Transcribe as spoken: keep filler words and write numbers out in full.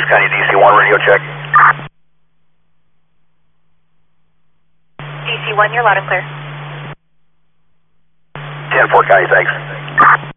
County D C one, radio check. D C one, you're loud and clear. ten four County, thanks.